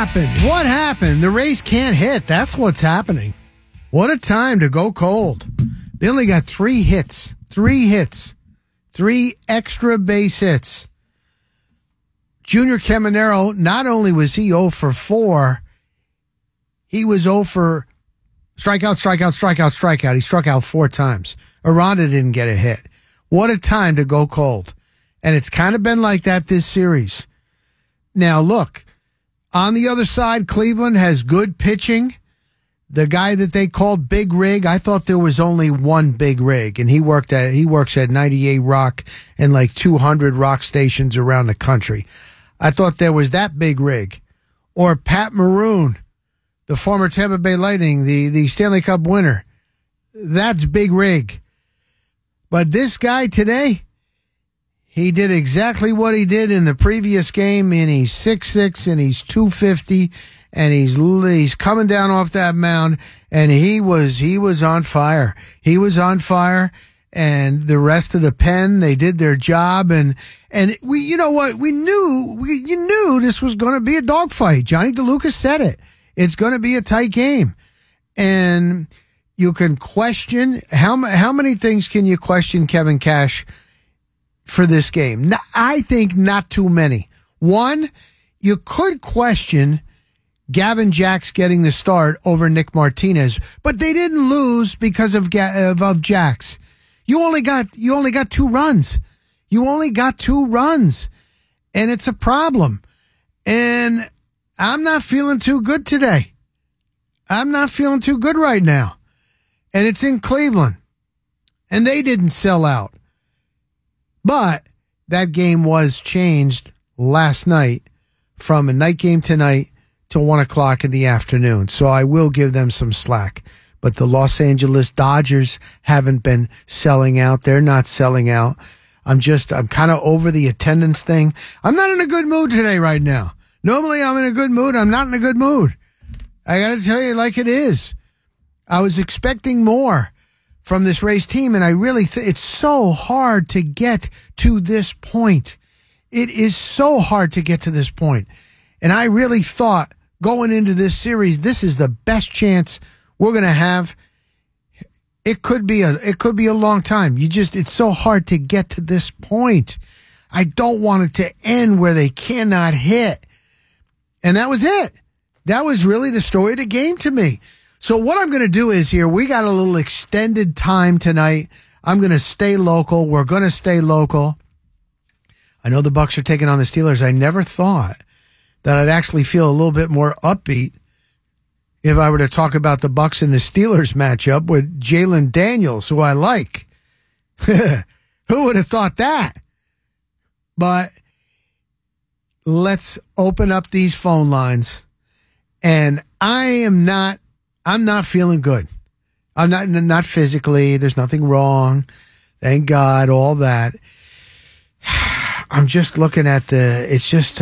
happened? What happened? The Rays can't hit. That's what's happening. What a time to go cold. They only got 3 hits. 3 hits. 3 extra base hits. Junior Caminero, not only was he 0 for 4, he was 0 for strikeout, strikeout, strikeout, strikeout. He struck out 4 times. Aranda didn't get a hit. What a time to go cold. And it's kind of been like that this series. Now, look, on the other side, Cleveland has good pitching. The guy that they called Big Rig, I thought there was only one Big Rig, and he works at 98 Rock and like 200 rock stations around the country. I thought there was that Big Rig. Or Pat Maroon, the former Tampa Bay Lightning, the Stanley Cup winner. That's Big Rig. But this guy today, he did exactly what he did in the previous game, and he's 6'6", and he's 250, and he's coming down off that mound, and he was on fire. He was on fire, and the rest of the pen, they did their job, and we, you know what, you knew this was going to be a dogfight. Johnny DeLucas said it. It's going to be a tight game, and you can question how many things can you question Kevin Cash for this game? I think not too many. One, you could question Gavin Jax getting the start over Nick Martinez, but they didn't lose because of Jax. You only got 2 runs. You only got 2 runs, and it's a problem. And I'm not feeling too good today. I'm not feeling too good right now. And it's in Cleveland, and they didn't sell out. But that game was changed last night from a night game tonight to 1 o'clock in the afternoon. So I will give them some slack. But the Los Angeles Dodgers haven't been selling out. They're not selling out. I'm kind of over the attendance thing. I'm not in a good mood today right now. Normally I'm in a good mood. I'm not in a good mood. I got to tell you like it is. I was expecting more from this Rays team, and I really it's so hard to get to this point. It is so hard to get to this point. And I really thought going into this series, this is the best chance we're going to have. It could be a long time. It's so hard to get to this point. I don't want it to end where they cannot hit. And that was it. That was really the story of the game to me. So what I'm going to do is here, we got a little extended time tonight. I'm going to stay local. We're going to stay local. I know the Bucs are taking on the Steelers. I never thought that I'd actually feel a little bit more upbeat if I were to talk about the Bucs and the Steelers matchup with Jalen Daniels, who I like. Who would have thought that? But let's open up these phone lines. And I'm not feeling good. I'm not physically. There's nothing wrong. Thank God, all that. I'm just looking at it's just,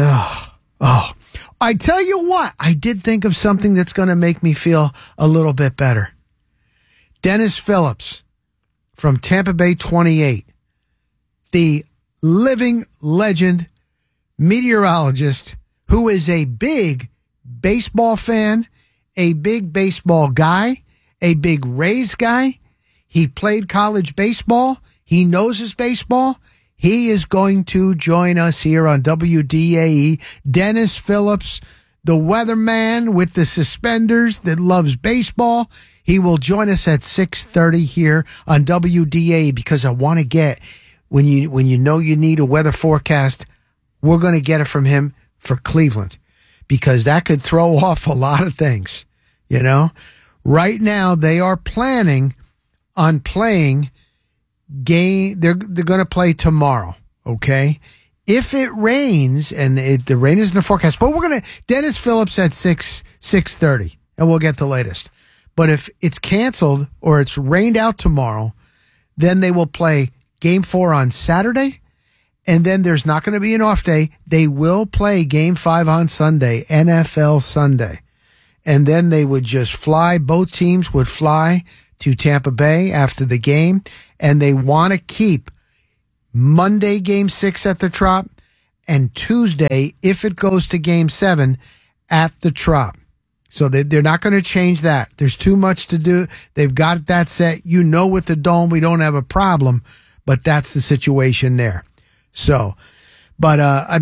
I tell you what, I did think of something that's going to make me feel a little bit better. Dennis Phillips from Tampa Bay 28, the living legend meteorologist who is a big baseball fan, a big baseball guy, a big Rays guy. He played college baseball. He knows his baseball. He is going to join us here on WDAE. Dennis Phillips, the weatherman with the suspenders that loves baseball. He will join us at 6:30 here on WDAE because I want to get, when you know you need a weather forecast, we're going to get it from him for Cleveland because that could throw off a lot of things, you know. Right now, they are planning on playing game. They're going to play tomorrow, okay? If it rains, and the rain is in the forecast, but we're going to, Dennis Phillips at 6:30, and we'll get the latest. But if it's canceled or it's rained out tomorrow, then they will play Game 4 on Saturday, and then there's not going to be an off day. They will play Game 5 on Sunday, NFL Sunday. And then they would just fly, both teams would fly to Tampa Bay after the game, and they want to keep Monday Game 6 at the Trop, and Tuesday, if it goes to Game 7, at the Trop. So they're not going to change that. There's too much to do. They've got that set. With the Dome, we don't have a problem, but that's the situation there. So, but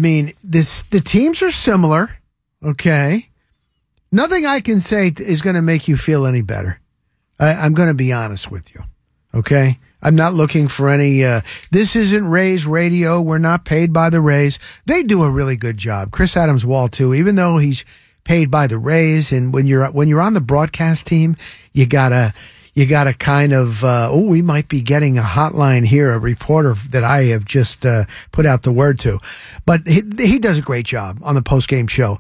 the teams are similar. Okay. Nothing I can say is going to make you feel any better. I'm going to be honest with you. Okay. I'm not looking for any, this isn't Rays radio. We're not paid by the Rays. They do a really good job. Chris Adams-Wall too, even though he's paid by the Rays. And when you're on the broadcast team, you gotta kind of, we might be getting a hotline here, a reporter that I have just, put out the word to, but he does a great job on the post-game show.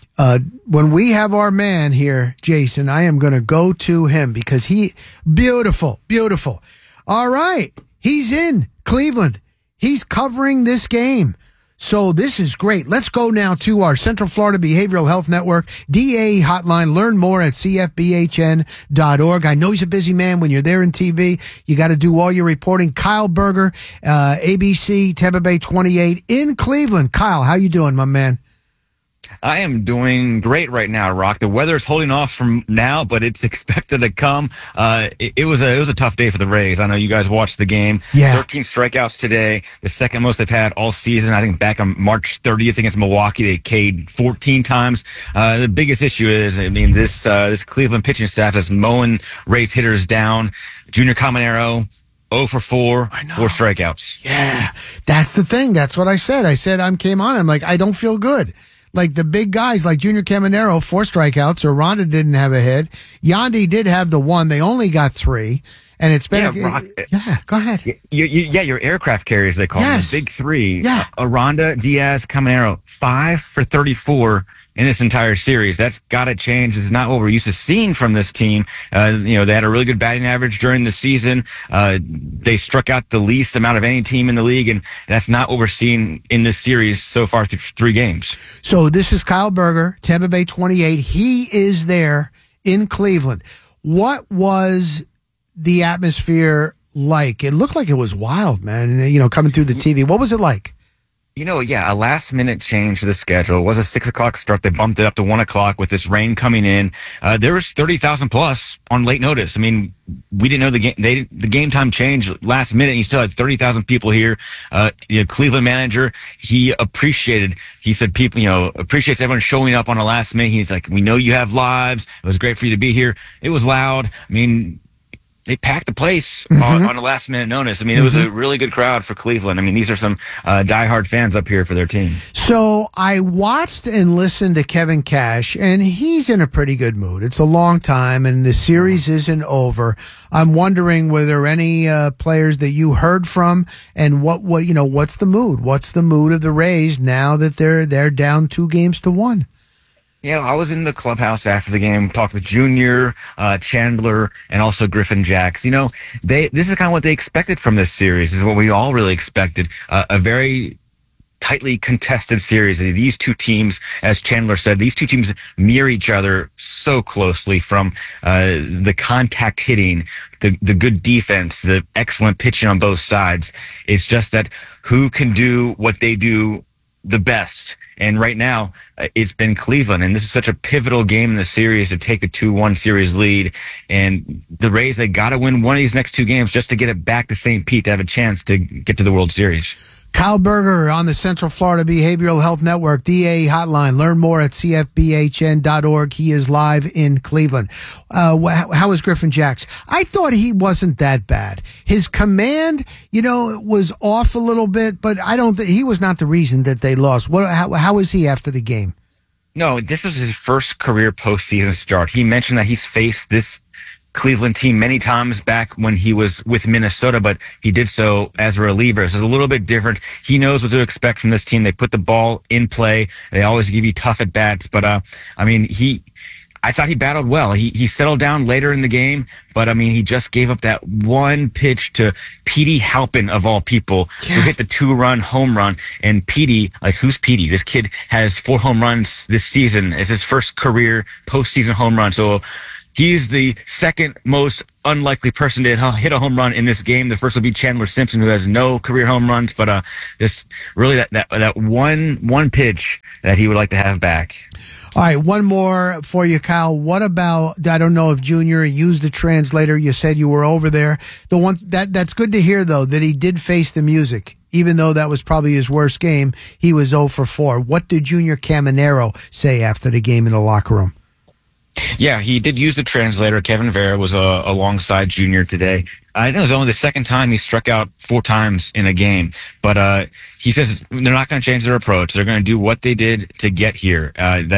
When we have our man here, Jason, I am going to go to him because beautiful. All right. He's in Cleveland. He's covering this game. So this is great. Let's go now to our Central Florida Behavioral Health Network DA hotline. Learn more at cfbhn.org. I know he's a busy man. When you're there in TV, you got to do all your reporting. Kyle Berger, ABC, Tampa Bay 28 in Cleveland. Kyle, how you doing, my man? I am doing great right now, Rock. The weather is holding off from now, but it's expected to come. It was a tough day for the Rays. I know you guys watched the game. Yeah. 13 strikeouts today, the second most they've had all season. I think back on March 30th against Milwaukee, they K'd 14 times. The biggest issue is, this Cleveland pitching staff is mowing Rays hitters down. Junior Caminero, 0 for 4, 4 strikeouts. Yeah, that's the thing. That's what I said. I'm like, I don't feel good. Like the big guys like Junior Caminero, 4 strikeouts, or Ronda didn't have a hit. Yandy did have the 1. They only got 3. And it's been... go ahead. Your aircraft carriers, they call them. The big 3. Yeah. Ronda, Diaz, Caminero, 5 for 34 in this entire series. That's got to change. This is not what we're used to seeing from this team. They had a really good batting average during the season. They struck out the least amount of any team in the league, and that's not what we're seeing in this series so far through 3 games. So this is Kyle Berger, Tampa Bay 28. He is there in Cleveland. What was the atmosphere like? It looked like it was wild, man, coming through the TV. What was it like? A last-minute change to the schedule. It was a 6 o'clock start. They bumped it up to 1 o'clock with this rain coming in. There was 30,000 plus on late notice. I mean, we didn't know the game time changed last minute, and you still had 30,000 people here. Cleveland manager, he said people, appreciates everyone showing up on the last minute. He's like, we know you have lives. It was great for you to be here. It was loud. I mean, they packed the place on a last-minute notice. I mean, it was a really good crowd for Cleveland. I mean, these are some diehard fans up here for their team. So I watched and listened to Kevin Cash, and he's in a pretty good mood. It's a long time, and the series isn't over. I'm wondering, were there any players that you heard from, and what's the mood? What's the mood of the Rays now that they're down 2-1? Yeah, I was in the clubhouse after the game, talked to Junior, Chandler, and also Griffin Jax. This is kind of what they expected from this series. This is what we all really expected. A very tightly contested series. These two teams, as Chandler said, these two teams mirror each other so closely, from the contact hitting, the good defense, the excellent pitching on both sides. It's just that who can do what they do the best. And right now, it's been Cleveland, and this is such a pivotal game in the series to take the 2-1 series lead. And the Rays, they got to win one of these next 2 games just to get it back to St. Pete to have a chance to get to the World Series. Kyle Berger on the Central Florida Behavioral Health Network DA hotline. Learn more at cfbhn.org. He is live in Cleveland. How is Griffin Jax? I thought he wasn't that bad. His command, was off a little bit, but I don't think he was not the reason that they lost. How is he after the game? No, this was his first career postseason start. He mentioned that he's faced this Cleveland team many times back when he was with Minnesota, but he did so as a reliever. So it's a little bit different. He knows what to expect from this team. They put the ball in play. They always give you tough at bats, but I thought he battled well. He settled down later in the game, but he just gave up that one pitch to Petey Halpin, of all people, who hit the 2-run home run. And Petey, who's Petey? This kid has 4 home runs this season. It's his first career postseason home run. So he's the second most unlikely person to hit a home run in this game. The first will be Chandler Simpson, who has no career home runs, but just really that one pitch that he would like to have back. All right, one more for you, Kyle. What about, I don't know if Junior used the translator. You said you were over there. The one that's good to hear, though, that he did face the music. Even though that was probably his worst game, he was 0 for 4. What did Junior Caminero say after the game in the locker room? Yeah, he did use the translator. Kevin Vera was alongside Junior today. I think it was only the second time he struck out 4 times in a game. But he says they're not going to change their approach. They're going to do what they did to get here.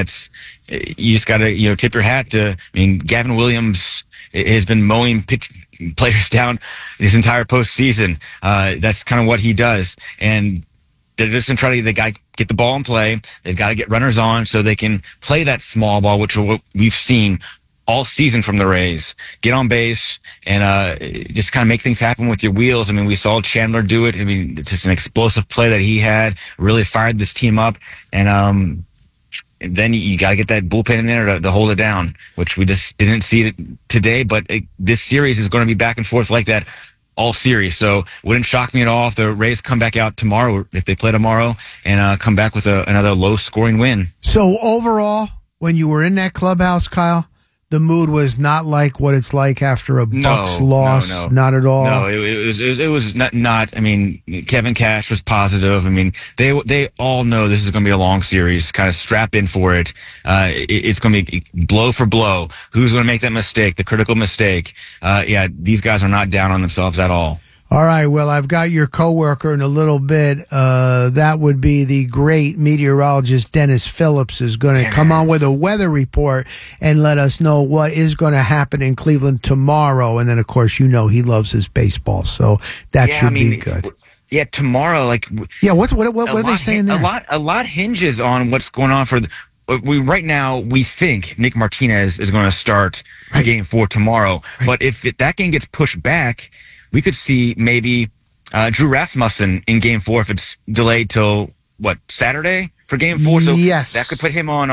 You just got to tip your hat to. I mean, Gavin Williams has been mowing players down this entire postseason. That's kind of what he does, and they're just going to try to get the ball in play. They've got to get runners on so they can play that small ball, which is what we've seen all season from the Rays. Get on base and just kind of make things happen with your wheels. I mean, we saw Chandler do it. I mean, it's just an explosive play that he had, really fired this team up. And then you got to get that bullpen in there to hold it down, which we just didn't see today. But this series is going to be back and forth like that all series. So wouldn't shock me at all if the Rays come back out tomorrow, if they play tomorrow, and come back with another low-scoring win. So overall, when you were in that clubhouse, Kyle, the mood was not like what it's like after a Bucks loss. No. Not at all. No, it was not. I mean, Kevin Cash was positive. I mean, they all know this is going to be a long series. Kind of strap in for it. It's going to be blow for blow. Who's going to make that mistake? The critical mistake. These guys are not down on themselves at all. All right, well, I've got your coworker in a little bit. That would be the great meteorologist Dennis Phillips is going to come on with a weather report and let us know what is going to happen in Cleveland tomorrow. And then, of course, he loves his baseball, so that should be good. Yeah, tomorrow, what are they saying there? A lot hinges on what's going on for right now. We think Nick Martinez is going to start Game 4 tomorrow, but if that game gets pushed back, we could see maybe Drew Rasmussen in Game 4 if it's delayed till Saturday for Game 4. So yes, that could put him on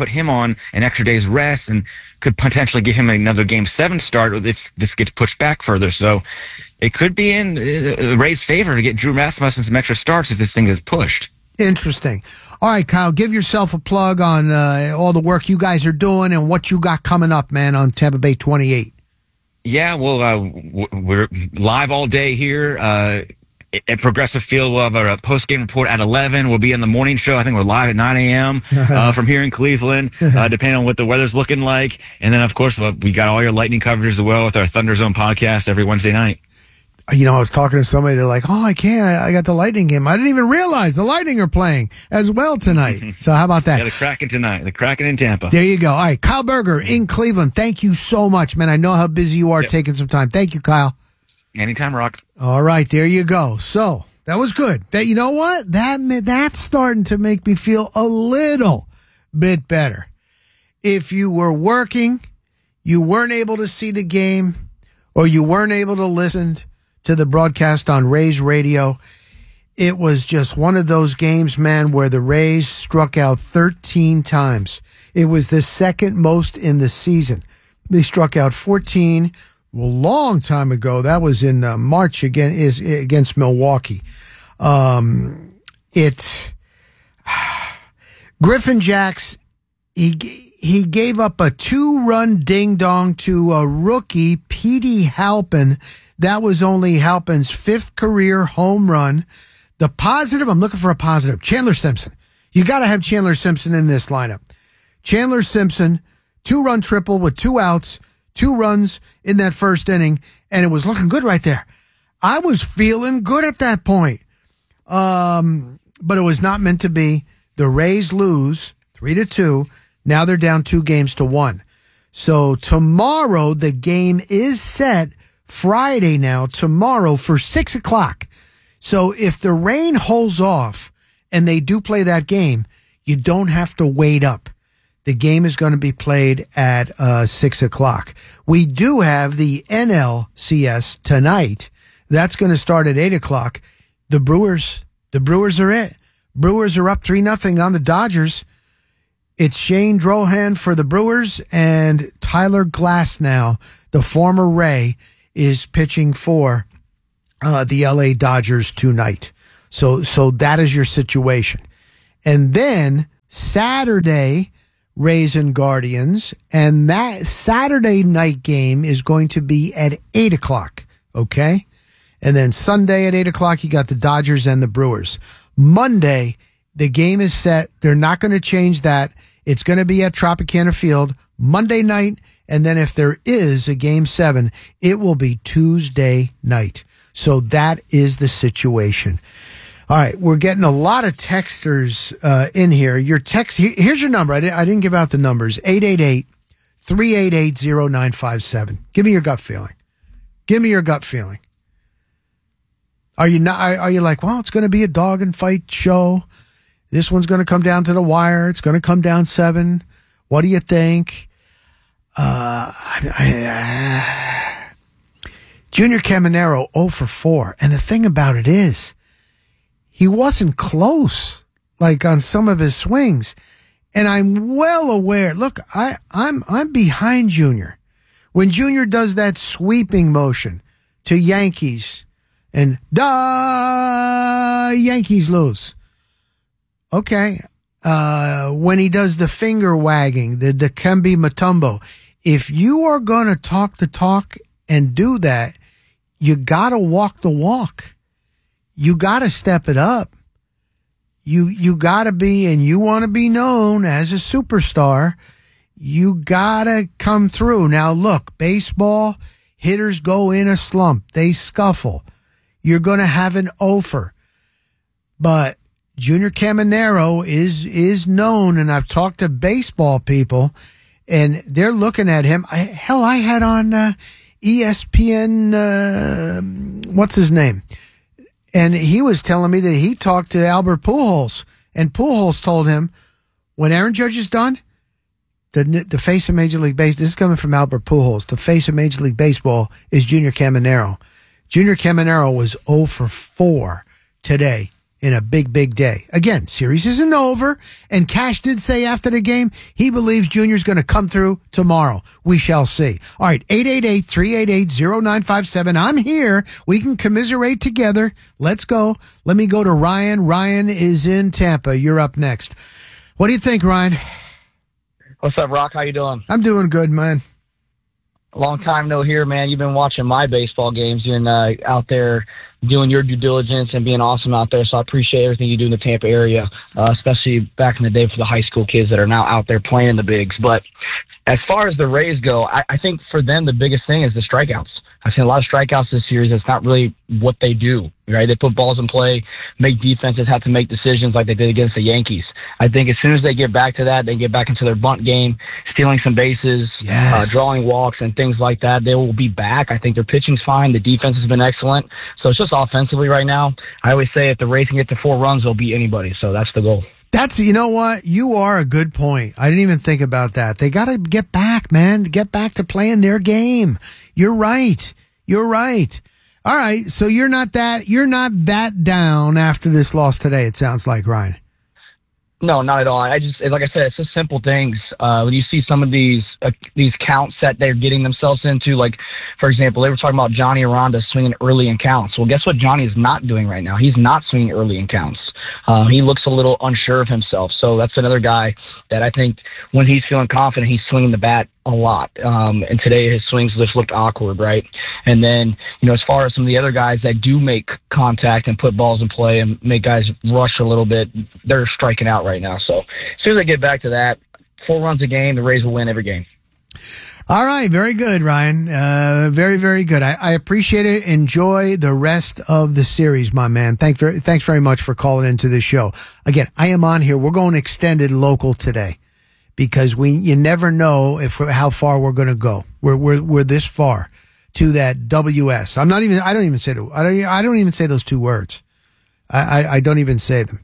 an extra day's rest and could potentially give him another Game 7 start if this gets pushed back further. So it could be in Ray's favor to get Drew Rasmussen some extra starts if this thing is pushed. Interesting. All right, Kyle, give yourself a plug on all the work you guys are doing and what you got coming up, man, on Tampa Bay 28. Yeah, well, we're live all day here at Progressive Field. We'll have our post-game report at 11. We'll be in the morning show. I think we're live at 9 a.m. From here in Cleveland, depending on what the weather's looking like. And then, of course, we got all your Lightning coverage as well with our Thunder Zone podcast every Wednesday night. I was talking to somebody, they're like, I can't. I got the Lightning game. I didn't even realize the Lightning are playing as well tonight. So how about that? Yeah, the Kraken tonight. The Kraken in Tampa. There you go. All right, Kyle Berger in Cleveland. Thank you so much, man. I know how busy you are taking some time. Thank you, Kyle. Anytime, Rock. All right, there you go. So that was good. You know what? That's starting to make me feel a little bit better. If you were working, you weren't able to see the game, or you weren't able to listen to the broadcast on Rays Radio, it was just one of those games, man, where the Rays struck out 13 times. It was the second most in the season. They struck out 14 a long time ago. That was in March against Milwaukee. Griffin Jax, he gave up a 2-run ding-dong to a rookie, Petey Halpin. That was only Halpin's 5th career home run. The positive, I'm looking for a positive. Chandler Simpson. You got to have Chandler Simpson in this lineup. Chandler Simpson, 2-run triple with 2 outs, 2 runs in that first inning, and it was looking good right there. I was feeling good at that point. But it was not meant to be. The Rays lose 3-2. Now they're down 2-1. So tomorrow the game is set. Friday now, tomorrow for 6 o'clock. So if the rain holds off and they do play that game, you don't have to wait up. The game is going to be played at 6 o'clock. We do have the NLCS tonight. That's going to start at 8 o'clock. The Brewers are it. Brewers are up 3-0 on the Dodgers. It's Shane Drohan for the Brewers and Tyler Glasnow, the former Ray, is pitching for the LA Dodgers tonight. So that is your situation. And then Saturday, Rays and Guardians, and that Saturday night game is going to be at 8 o'clock, okay? And then Sunday at 8 o'clock, you got the Dodgers and the Brewers. Monday, the game is set. They're not going to change that. It's going to be at Tropicana Field Monday night, and then if there is a Game 7, it will be Tuesday night. So that is the situation. All right, we're getting a lot of texters in here. Your text, here's your number. I didn't give out the numbers. 888-388-0957. Give me your gut feeling. Give me your gut feeling. Are you not? Are you like, well, it's going to be a dog and fight show. This one's going to come down to the wire. It's going to come down 7. What do you think? Junior Caminero 0 for 4. And the thing about it is, he wasn't close, like on some of his swings. And I'm well aware. Look, I'm behind Junior. When Junior does that sweeping motion to Yankees and Yankees lose. Okay. When he does the finger wagging, the Dikembe Mutombo, if you are going to talk the talk and do that, you got to walk the walk. You got to step it up. You got to be, and you want to be known as a superstar, you got to come through. Now, look, baseball, hitters go in a slump. They scuffle. You're going to have an offer. But Junior Caminero is known, and I've talked to baseball people, and they're looking at him. I had on ESPN, what's his name? And he was telling me that he talked to Albert Pujols, and Pujols told him, when Aaron Judge is done, the face of Major League Baseball, this is coming from Albert Pujols, the face of Major League Baseball is Junior Caminero. Junior Caminero was 0 for 4 today in a big, big day. Again, series isn't over, and Cash did say after the game he believes Junior's going to come through tomorrow. We shall see. All right, 888-388-0957. I'm here. We can commiserate together. Let's go. Let me go to Ryan. Ryan is in Tampa. You're up next. What do you think, Ryan? What's up, Rock? How you doing? I'm doing good, man. Long time no hear, man. You've been watching my baseball games. You've been out there doing your due diligence and being awesome out there. So I appreciate everything you do in the Tampa area, especially back in the day for the high school kids that are now out there playing in the bigs. But as far as the Rays go, I think for them the biggest thing is the strikeouts. I've seen a lot of strikeouts this series. It's not really what they do, right? They put balls in play, make defenses have to make decisions like they did against the Yankees. I think as soon as they get back to that, they get back into their bunt game, stealing some bases, yes, drawing walks and things like that, they will be back. I think their pitching's fine. The defense has been excellent. So it's just offensively right now. I always say if the Rays can get to 4 runs, they'll beat anybody. So that's the goal. You know what? You are a good point. I didn't even think about that. They got to get back, man. Get back to playing their game. You're right. You're right. All right. So you're not that down after this loss today, it sounds like, Ryan. No, not at all. I just, like I said, it's just simple things. When you see some of these counts that they're getting themselves into, like, for example, they were talking about Johnny Aranda swinging early in counts. Well, guess what Johnny is not doing right now? He's not swinging early in counts. He looks a little unsure of himself. So that's another guy that I think when he's feeling confident, he's swinging the bat a lot. And today his swings just looked awkward, right? And then, as far as some of the other guys that do make contact and put balls in play and make guys rush a little bit, they're striking out right now. So as soon as they get back to that, 4 runs a game, the Rays will win every game. All right. Very good, Ryan. Very, very good. I appreciate it. Enjoy the rest of the series, my man. Thanks very much for calling into this show. Again, I am on here. We're going extended local today because you never know how far we're going to go. We're this far to that WS. I don't even say those 2 words. I don't even say them.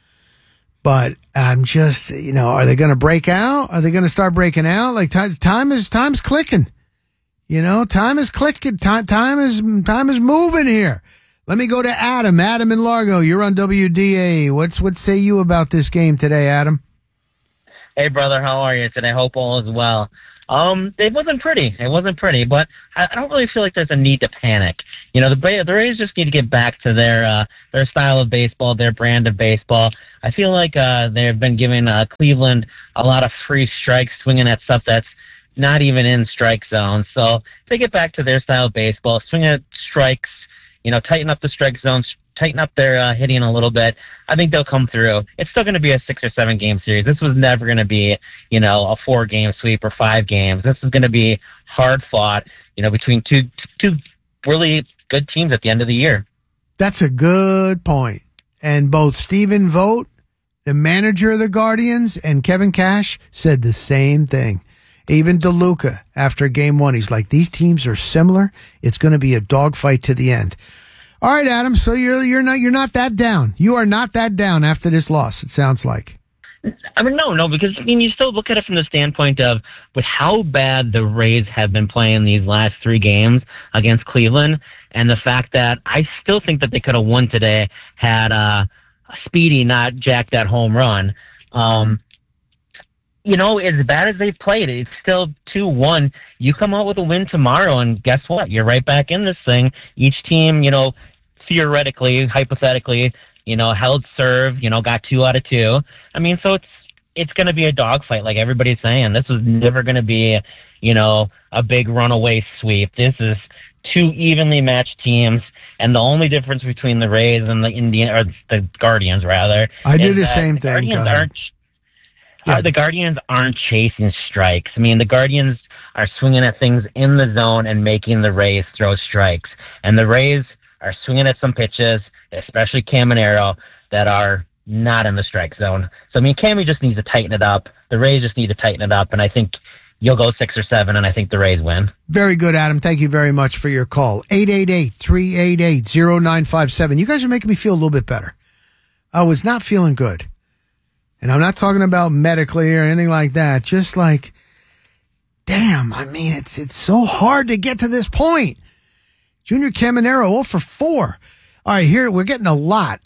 But I'm just, are they going to break out? Are they going to start breaking out? Like time's clicking. Time is clicking. Time is moving here. Let me go to Adam. Adam in Largo. You're on WDA. What say you about this game today, Adam? Hey, brother. How are you today? Hope all is well. It wasn't pretty. It wasn't pretty, but I don't really feel like there's a need to panic. The Rays just need to get back to their style of baseball, their brand of baseball. I feel like they've been giving Cleveland a lot of free strikes, swinging at stuff that's not even in strike zone. So if they get back to their style of baseball, swing at strikes, tighten up the strike zones, tighten up their hitting a little bit, I think they'll come through. It's still going to be a 6 or 7 game series. This was never going to be, a 4-game sweep or 5 games. This is going to be hard fought, between two really good teams at the end of the year. That's a good point. And both Stephen Vogt, the manager of the Guardians, and Kevin Cash said the same thing. Even DeLuca, after game 1, he's like, these teams are similar. It's going to be a dogfight to the end. All right, Adam. So you're not that down. You are not that down after this loss. It sounds like. I mean, no, because you still look at it from the standpoint of with how bad the Rays have been playing these last 3 games against Cleveland, and the fact that I still think that they could have won today had Speedy not jacked that home run. As bad as they've played, it's still 2-1. You come out with a win tomorrow, and guess what? You're right back in this thing. Each team, theoretically, hypothetically, held serve, got 2 out of 2. I mean, so it's going to be a dogfight, like everybody's saying. This is never going to be, a big runaway sweep. This is 2 evenly matched teams. And the only difference between the Rays and the Guardians, rather, I do the same thing. The Guardians aren't chasing strikes. I mean, the Guardians are swinging at things in the zone and making the Rays throw strikes. And the Rays are swinging at some pitches, especially Caminero, that are not in the strike zone. So, I mean, Cammy just needs to tighten it up. The Rays just need to tighten it up. And I think you'll go 6 or 7, and I think the Rays win. Very good, Adam. Thank you very much for your call. 888-388-0957. You guys are making me feel a little bit better. I was not feeling good. And I'm not talking about medically or anything like that. Just like, damn, I mean, it's so hard to get to this point. Junior Caminero, 0 for 4. All right, here, we're getting a lot.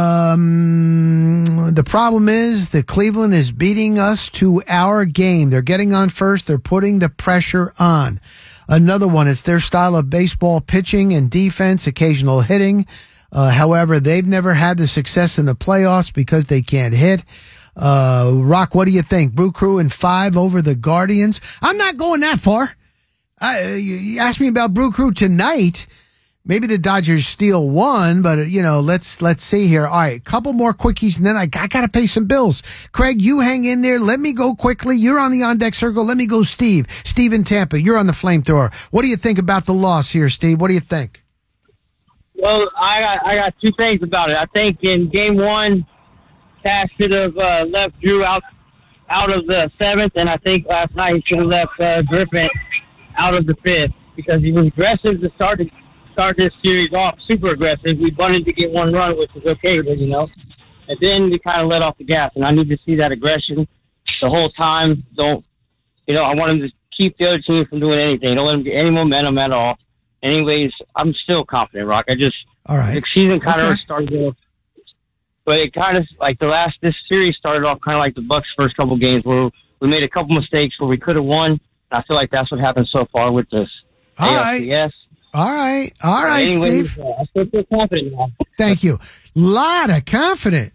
The problem is that Cleveland is beating us to our game. They're getting on first. They're putting the pressure on. Another one, it's their style of baseball, pitching and defense, occasional hitting. However, they've never had the success in the playoffs because they can't hit. Rock, what do you think? Brew Crew in 5 over the Guardians. I'm not going that far. You asked me about Brew Crew tonight. Maybe the Dodgers steal 1, but let's see here. All right, couple more quickies, and then I got to pay some bills. Craig, you hang in there. Let me go quickly. You're on the on deck circle. Let me go, Steve. Steve in Tampa. You're on the flamethrower. What do you think about the loss here, Steve? What do you think? Well, I got 2 things about it. I think in game 1, Cash should have left Drew out of the 7th, and I think last night he should have left Griffin out of the 5th because he was aggressive to start this series off, super aggressive. We wanted to get 1 run, which is okay, but and then we kind of let off the gas, and I need to see that aggression the whole time. I want him to keep the other team from doing anything. Don't let him get any momentum at all. Anyways, I'm still confident, Rock. All right. The season kind of started off. But it kind of like this series started off kind of like the Bucks' first couple games where we made a couple mistakes where we could have won. I feel like that's what happened so far with this. All right. Yes. All right, anyways, Steve. I still feel confident now. Thank you. Lot of confident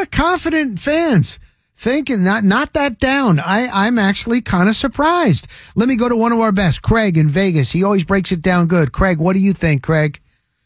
fans thinking not that down. I'm actually kind of surprised. Let me go to one of our best, Craig in Vegas. He always breaks it down good. Craig, what do you think, Craig?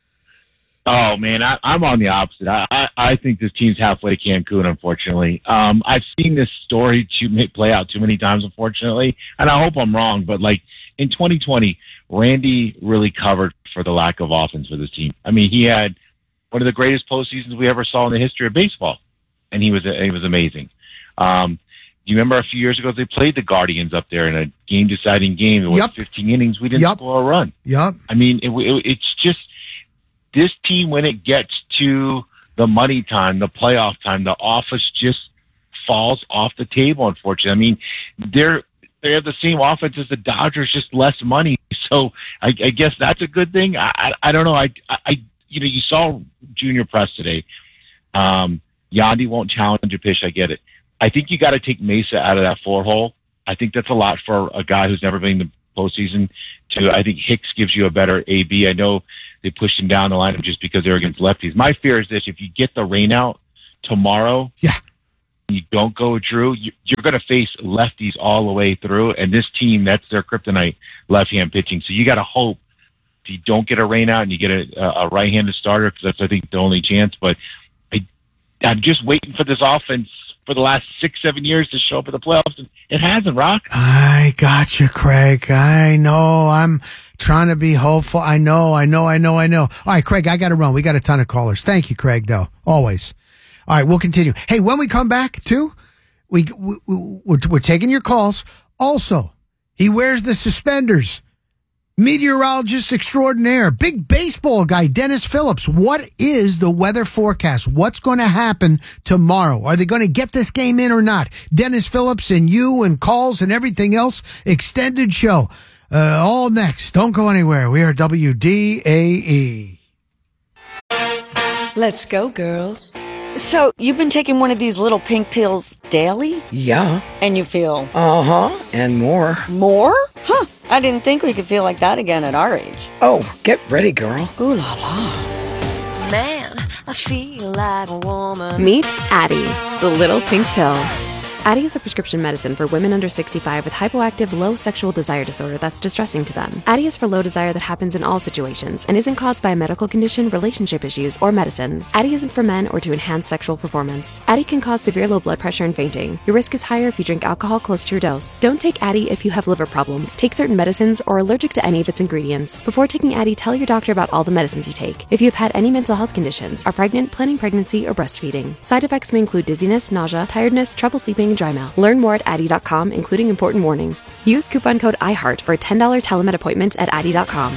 Oh, man, I'm on the opposite. I think this team's halfway to Cancun, unfortunately. I've seen this story play out too many times, unfortunately, and I hope I'm wrong, but, in 2020, Randy really covered for the lack of offense for this team. I mean, he had one of the greatest postseasons we ever saw in the history of baseball, and he was amazing. Do you remember a few years ago they played the Guardians up there in a game-deciding game? It was 15 innings. We didn't score a run. Yep. I mean, it's just this team, when it gets to the money time, the playoff time, the office just falls off the table, unfortunately. I mean, they have the same offense as the Dodgers, just less money. So I guess that's a good thing. I don't know. You saw Junior Press today. Yandy won't challenge a pitch. I get it. I think you got to take Mesa out of that 4 hole. I think that's a lot for a guy who's never been in the postseason. I think Hicks gives you a better AB. I know they pushed him down the lineup just because they're against lefties. My fear is this: if you get the rain out tomorrow, you don't go Drew, you're going to face lefties all the way through. And this team, that's their kryptonite, left-hand pitching. So you got to hope if you don't get a rain out and you get a right-handed starter, because that's, I think, the only chance. But I'm just waiting for this offense for the last 6-7 years to show up at the playoffs, and it hasn't, Rock. I got you, Craig. I know. I'm trying to be hopeful. I know. All right, Craig, I got to run. We got a ton of callers. Thank you, Craig, though. Always. All right, we'll continue. Hey, when we come back, too, we're taking your calls. Also, he wears the suspenders. Meteorologist extraordinaire, big baseball guy, Dennis Phillips. What is the weather forecast? What's going to happen tomorrow? Are they going to get this game in or not? Dennis Phillips and you and calls and everything else. Extended show. All next. Don't go anywhere. We are WDAE. Let's go, girls. So, you've been taking one of these little pink pills daily? Yeah. And you feel? Uh-huh. And more. More? Huh. I didn't think we could feel like that again at our age. Oh, get ready, girl. Ooh la la. Man, I feel like a woman. Meet Addie, the little pink pill. Addie is a prescription medicine for women under 65 with hypoactive low sexual desire disorder that's distressing to them. Addie is for low desire that happens in all situations and isn't caused by a medical condition, relationship issues, or medicines. Addie isn't for men or to enhance sexual performance. Addie can cause severe low blood pressure and fainting. Your risk is higher if you drink alcohol close to your dose. Don't take Addie if you have liver problems, take certain medicines, or are allergic to any of its ingredients. Before taking Addie, tell your doctor about all the medicines you take. If you have had any mental health conditions, are pregnant, planning pregnancy, or breastfeeding. Side effects may include dizziness, nausea, tiredness, trouble sleeping, and dry mouth. Learn more at Addie.com, including important warnings. Use coupon code IHEART for a $10 telemed appointment at Addie.com.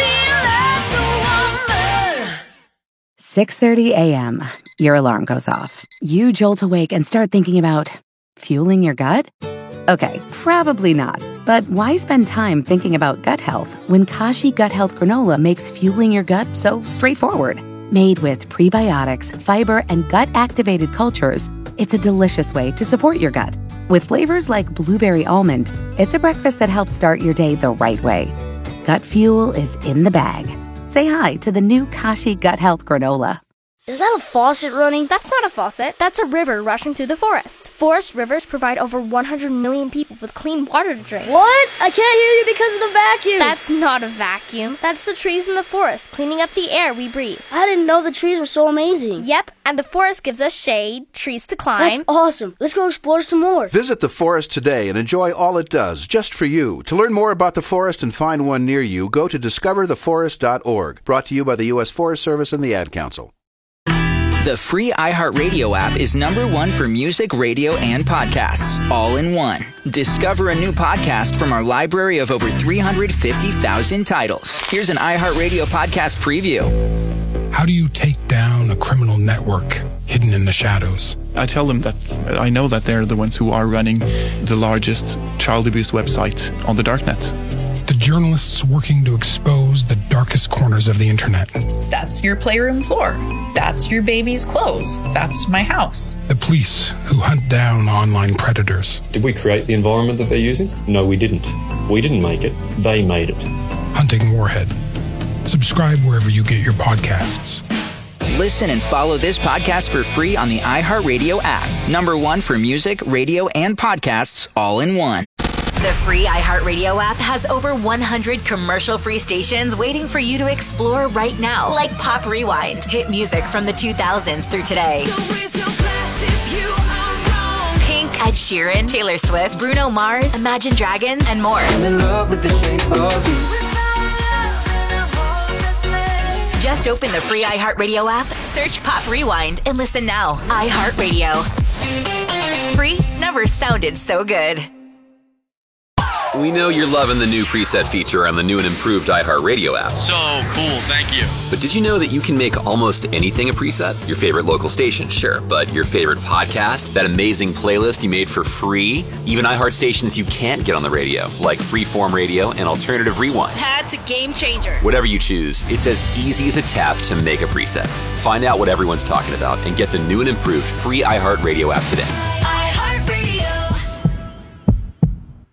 6:30 a.m. Your alarm goes off. You jolt awake and start thinking about fueling your gut? Okay, probably not. But why spend time thinking about gut health when Kashi Gut Health Granola makes fueling your gut so straightforward? Made with prebiotics, fiber, and gut-activated cultures, it's a delicious way to support your gut. With flavors like blueberry almond, it's a breakfast that helps start your day the right way. Gut fuel is in the bag. Say hi to the new Kashi Gut Health Granola. Is that a faucet running? That's not a faucet. That's a river rushing through the forest. Forest rivers provide over 100 million people with clean water to drink. What? I can't hear you because of the vacuum. That's not a vacuum. That's the trees in the forest cleaning up the air we breathe. I didn't know the trees were so amazing. Yep, and the forest gives us shade, trees to climb. That's awesome. Let's go explore some more. Visit the forest today and enjoy all it does, just for you. To learn more about the forest and find one near you, go to discovertheforest.org. Brought to you by the U.S. Forest Service and the Ad Council. The free iHeartRadio app is #1 for music, radio, and podcasts, all in one. Discover a new podcast from our library of over 350,000 titles. Here's an iHeartRadio podcast preview. How do you take down a criminal network hidden in the shadows? I tell them that I know that they're the ones who are running the largest child abuse website on the darknet. The journalists working to expose the darkest corners of the internet. That's your playroom floor. That's your baby's clothes. That's my house. The police who hunt down online predators. Did we create the environment that they're using? No, we didn't. We didn't make it. They made it. Hunting Warhead. Subscribe wherever you get your podcasts. Listen and follow this podcast for free on the iHeartRadio app. #1 for music, radio, and podcasts, all in one. The free iHeartRadio app has over 100 commercial-free stations waiting for you to explore right now. Like Pop Rewind, hit music from the 2000s through today. Pink, Ed Sheeran, Taylor Swift, Bruno Mars, Imagine Dragons, and more. I'm in love with the shape of you. Just open the free iHeartRadio app, search Pop Rewind, and listen now. iHeartRadio. Free never sounded so good. We know you're loving the new preset feature on the new and improved iHeartRadio app. So cool, thank you. But did you know that you can make almost anything a preset? Your favorite local station, sure, but your favorite podcast, that amazing playlist you made for free, even iHeart stations you can't get on the radio, like Freeform Radio and Alternative Rewind. That's a game changer. Whatever you choose, it's as easy as a tap to make a preset. Find out what everyone's talking about and get the new and improved free iHeartRadio app today.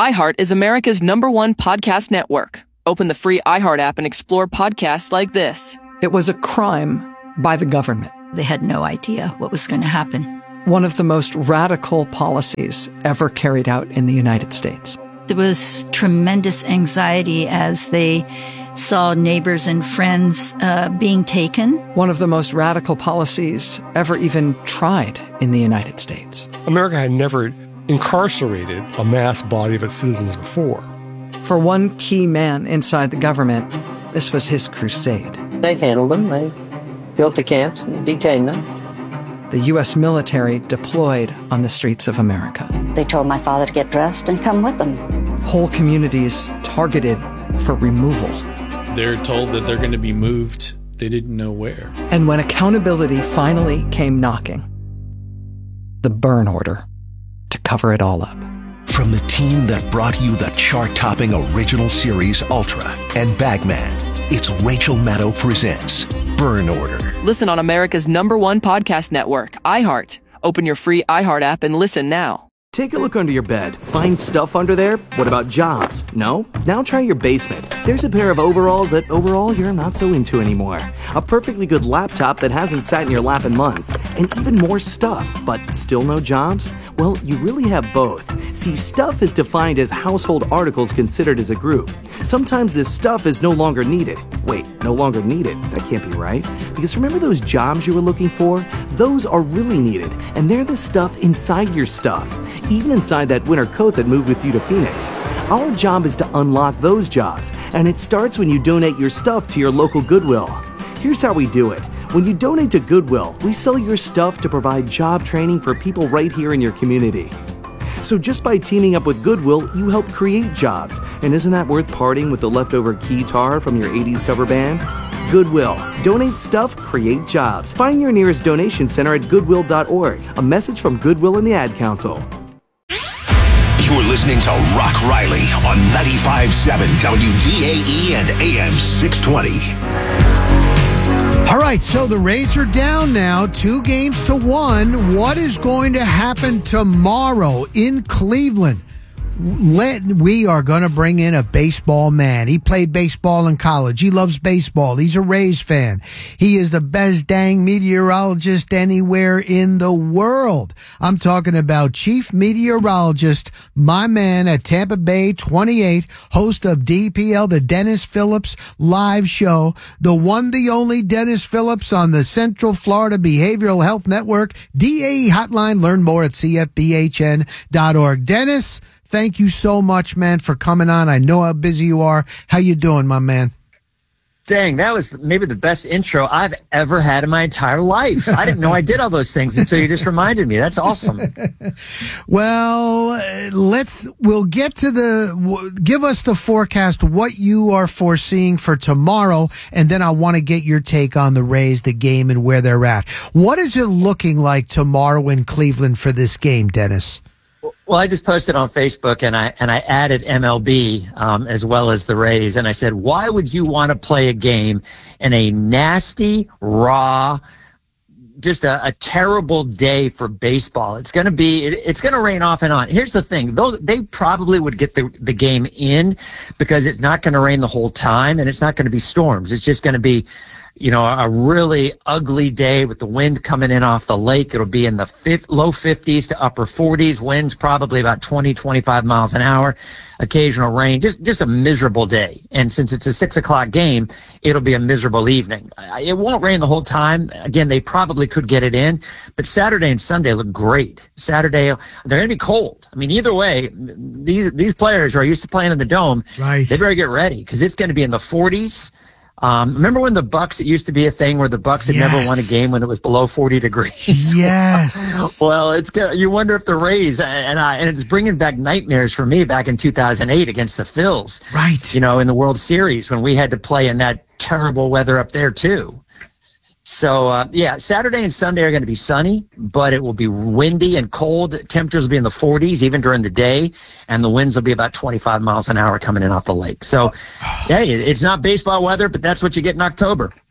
iHeart is America's #1 podcast network. Open the free iHeart app and explore podcasts like this. It was a crime by the government. They had no idea what was going to happen. One of the most radical policies ever carried out in the United States. There was tremendous anxiety as they saw neighbors and friends being taken. One of the most radical policies ever even tried in the United States. America had never incarcerated a mass body of its citizens before. For one key man inside the government, this was his crusade. They handled them. They built the camps and detained them. The U.S. military deployed on the streets of America. They told my father to get dressed and come with them. Whole communities targeted for removal. They're told that they're going to be moved. They didn't know where. And when accountability finally came knocking, the burn order to cover it all up. From the team that brought you the chart-topping original series Ultra and Bagman, it's Rachel Maddow presents Burn Order. Listen on America's #1 podcast network, iHeart. Open your free iHeart app and listen now. Take a look under your bed. Find stuff under there? What about jobs? No? Now try your basement. There's a pair of overalls that overall you're not so into anymore. A perfectly good laptop that hasn't sat in your lap in months. And even more stuff, but still no jobs? Well, you really have both. See, stuff is defined as household articles considered as a group. Sometimes this stuff is no longer needed. Wait, no longer needed? That can't be right. Because remember those jobs you were looking for? Those are really needed. And they're the stuff inside your stuff. Even inside that winter coat that moved with you to Phoenix. Our job is to unlock those jobs, and it starts when you donate your stuff to your local Goodwill. Here's how we do it. When you donate to Goodwill, we sell your stuff to provide job training for people right here in your community. So just by teaming up with Goodwill, you help create jobs. And isn't that worth parting with the leftover keytar from your 80s cover band? Goodwill. Donate stuff, create jobs. Find your nearest donation center at goodwill.org. A message from Goodwill and the Ad Council. You're listening to Rock Riley on 95.7 WDAE and AM 620. All right, so the Rays are down now, 2-1. What is going to happen tomorrow in Cleveland? We are going to bring in a baseball man. He played baseball in college. He loves baseball. He's a Rays fan. He is the best dang meteorologist anywhere in the world. I'm talking about Chief Meteorologist, my man at Tampa Bay 28, host of DPL, the Dennis Phillips live show, the one, the only Dennis Phillips on the Central Florida Behavioral Health Network, DAE hotline. Learn more at cfbhn.org. Dennis, thank you so much, man, for coming on. I know how busy you are. How you doing, my man? Dang, that was maybe the best intro I've ever had in my entire life. I didn't know I did all those things until you just reminded me. That's awesome. Well, we'll get to give us the forecast, what you are foreseeing for tomorrow, and then I want to get your take on the Rays, the game, and where they're at. What is it looking like tomorrow in Cleveland for this game, Dennis? Well, I just posted on Facebook, and I added MLB as well as the Rays, and I said, why would you want to play a game in a nasty, raw, just a terrible day for baseball? It's going to rain off and on. Here's the thing, though, they probably would get the game in because it's not going to rain the whole time, and it's not going to be storms. It's just going to be, a really ugly day with the wind coming in off the lake. It'll be in the low 50s to upper 40s. Winds probably about 20, 25 miles an hour. Occasional rain. Just a miserable day. And since it's a 6 o'clock game, it'll be a miserable evening. It won't rain the whole time. Again, they probably could get it in. But Saturday and Sunday look great. Saturday, they're going to be cold. I mean, either way, these players who are used to playing in the Dome, right, they better get ready because it's going to be in the 40s. Remember when the Bucks, it used to be a thing where the Bucks had never won a game when it was below 40 degrees. Yes. Well, you wonder if the Rays, and it's bringing back nightmares for me back in 2008 against the Phils. Right. In the World Series when we had to play in that terrible weather up there too. So, Saturday and Sunday are going to be sunny, but it will be windy and cold. Temperatures will be in the 40s even during the day, and the winds will be about 25 miles an hour coming in off the lake. So, hey, it's not baseball weather, but that's what you get in October.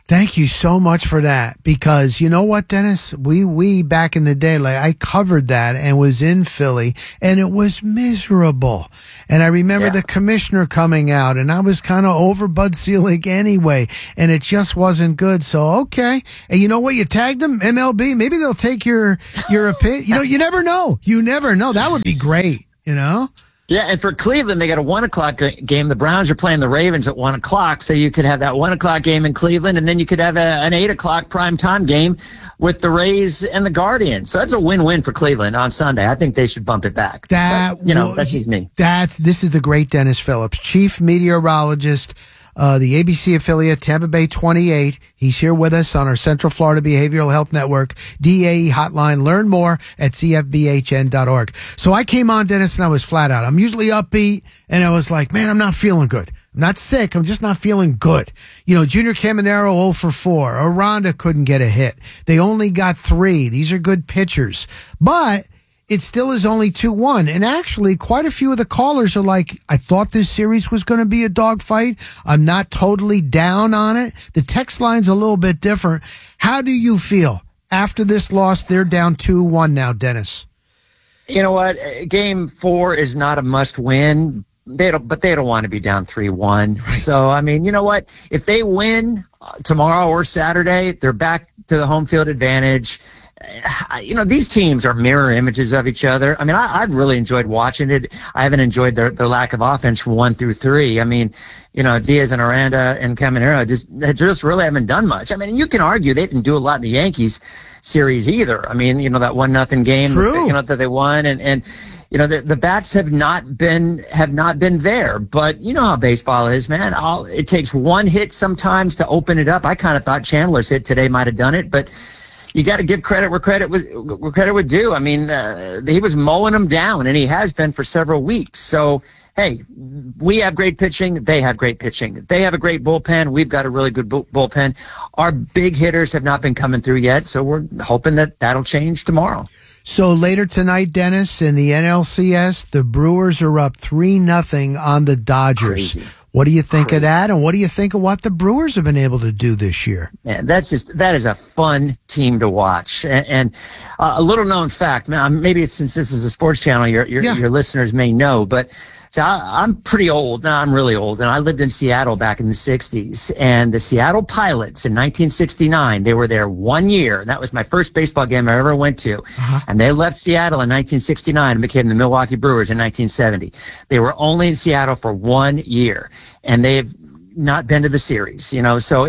Thank you so much for that, because you know what, Dennis? We back in the day, like I covered that and was in Philly, and it was miserable. And I remember the commissioner coming out, and I was kind of over Bud Selig anyway, and it just wasn't good. So, okay. And you know what? You tagged them, MLB. Maybe they'll take your opinion. You know, you never know. You never know. That would be great, you know? Yeah, and for Cleveland, they got a 1 o'clock game. The Browns are playing the Ravens at 1 o'clock, so you could have that 1 o'clock game in Cleveland, and then you could have an 8 o'clock primetime game with the Rays and the Guardians. So that's a win-win for Cleveland on Sunday. I think they should bump it back. That's just me. This is the great Dennis Phillips, chief meteorologist, the ABC affiliate Tampa Bay 28. He's here with us on our Central Florida Behavioral Health Network DAE hotline. Learn more at cfbhn.org. So I came on, Dennis, and I was flat out. I'm usually upbeat, and I was like, man, I'm not feeling good. I'm not sick. I'm just not feeling good. You know, Junior Caminero 0 for 4. Aranda couldn't get a hit. They only got 3. These are good pitchers. But it still is only 2-1. And actually, quite a few of the callers are like, I thought this series was going to be a dogfight. I'm not totally down on it. The text line's a little bit different. How do you feel after this loss? They're down 2-1 now, Dennis. You know what? Game 4 is not a must-win. But they don't want to be down 3-1. Right. So, I mean, you know what? If they win tomorrow or Saturday, they're back to the home field advantage. You know, these teams are mirror images of each other. I mean, I've really enjoyed watching it. I haven't enjoyed their lack of offense from 1 through 3. I mean, you know, Diaz and Aranda and Caminero just really haven't done much. I mean, you can argue they didn't do a lot in the Yankees series either. I mean, you know, that 1-0 game, that they won, and you know, the bats have not been there. But you know how baseball is, man. It takes one hit sometimes to open it up. I kind of thought Chandler's hit today might have done it, but you got to give credit where credit would due. I mean, he was mowing them down, and he has been for several weeks. So, hey, we have great pitching. They have great pitching. They have a great bullpen. We've got a really good bullpen. Our big hitters have not been coming through yet, so we're hoping that'll change tomorrow. So later tonight, Dennis, in the NLCS, the Brewers are up 3-0 on the Dodgers. Crazy. What do you think of that? And what do you think of what the Brewers have been able to do this year? Man, that is a fun team to watch. And a little known fact, man, maybe it's, since this is a sports channel, your listeners may know, but so I'm pretty old. Now I'm really old, and I lived in Seattle back in the 60s. And the Seattle Pilots in 1969, they were there 1 year. And that was my first baseball game I ever went to. Uh-huh. And they left Seattle in 1969 and became the Milwaukee Brewers in 1970. They were only in Seattle for 1 year, and they've not been to the series. You know, so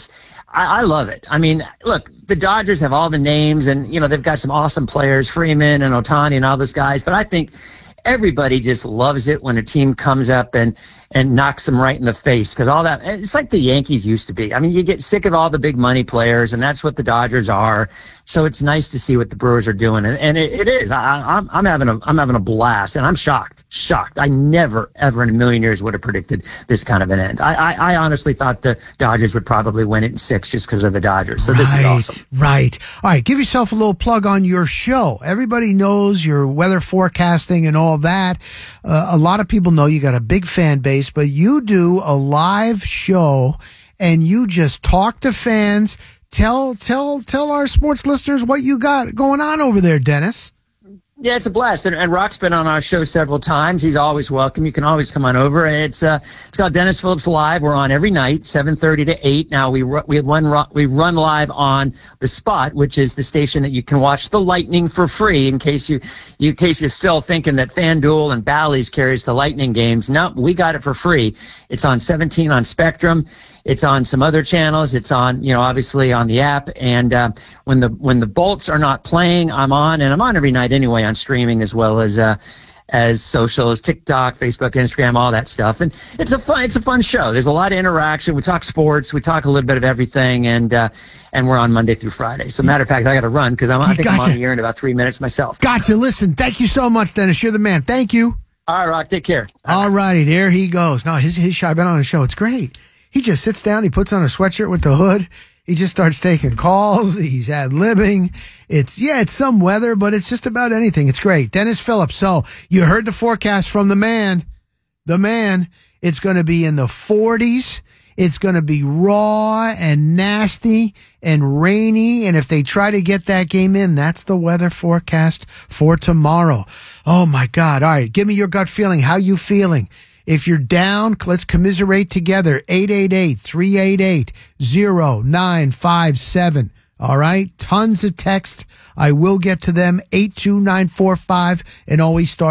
I love it. I mean, look, the Dodgers have all the names, and you know they've got some awesome players, Freeman and Ohtani and all those guys. But I think everybody just loves it when a team comes up and knocks them right in the face, because all that, it's like the Yankees used to be. I mean, you get sick of all the big money players, and that's what the Dodgers are. So it's nice to see what the Brewers are doing, and it is. I'm having a blast, and I'm shocked. I never ever in a million years would have predicted this kind of an end. I honestly thought the Dodgers would probably win it in 6 just because of the Dodgers. So this is awesome. Right. All right. Give yourself a little plug on your show. Everybody knows your weather forecasting and all that. A lot of people know you got a big fan base, but you do a live show and you just talk to fans. Tell our sports listeners what you got going on over there, Dennis. Yeah, it's a blast. And Rock's been on our show several times. He's always welcome. You can always come on over. It's called Dennis Phillips Live. We're on every night, 7:30 to 8. Now we run live on The Spot, which is the station that you can watch the Lightning for free. In case you're still thinking that FanDuel and Bally's carries the Lightning games, no, we got it for free. It's on 17 on Spectrum. It's on some other channels. It's on, obviously on the app. And when the Bolts are not playing, I'm on, and I'm on every night anyway on streaming, as well as socials, TikTok, Facebook, Instagram, all that stuff. And it's a fun show. There's a lot of interaction. We talk sports. We talk a little bit of everything, and we're on Monday through Friday. So matter of fact, I got to run because I think I'm on the air in about 3 minutes myself. Gotcha. Listen, thank you so much, Dennis. You're the man. Thank you. All right, Rock. Take care. All righty. There he goes. No, his show, I've been on his show. It's great. He just sits down. He puts on a sweatshirt with the hood. He just starts taking calls. He's ad-libbing. It's some weather, but it's just about anything. It's great. Dennis Phillips. So you heard the forecast from the man. It's going to be in the 40s. It's going to be raw and nasty and rainy. And if they try to get that game in, that's the weather forecast for tomorrow. Oh, my God. All right. Give me your gut feeling. How you feeling? If you're down, let's commiserate together. 888-388-0957. All right. Tons of text. I will get to them. 82945 and always start